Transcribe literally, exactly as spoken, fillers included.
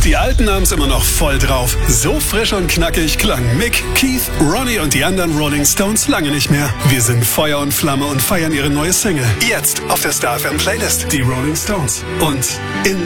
Die Alten haben's immer noch voll drauf. So frisch und knackig klang Mick, Keith, Ronnie und die anderen Rolling Stones lange nicht mehr. Wir sind Feuer und Flamme und feiern ihre neue Single. Jetzt auf der Star F M Playlist. Die Rolling Stones. Und in